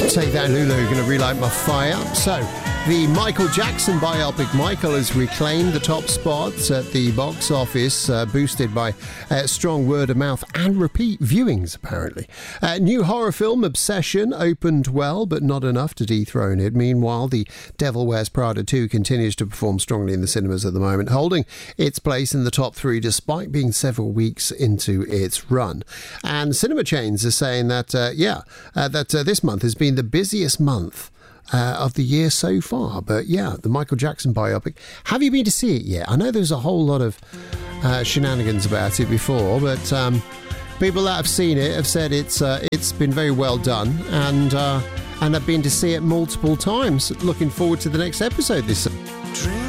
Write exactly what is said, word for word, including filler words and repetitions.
Take that, Lulu, going to relight my fire. So, the Michael Jackson biopic Michael has reclaimed the top spots at the box office, uh, boosted by uh, strong word of mouth and repeat viewings, apparently. Uh, new horror film Obsession opened well, but not enough to dethrone it. Meanwhile, The Devil Wears Prada two continues to perform strongly in the cinemas at the moment, holding its place in the top three despite being several weeks into its run. And cinema chains are saying that, uh, yeah, uh, that uh, this month has been the busiest month Uh, of the year so far. But yeah, the Michael Jackson biopic. Have you been to see it yet? I know there's a whole lot of uh, shenanigans about it before, but um, people that have seen it have said it's uh, it's been very well done, and uh, and have been to see it multiple times. Looking forward to the next episode this.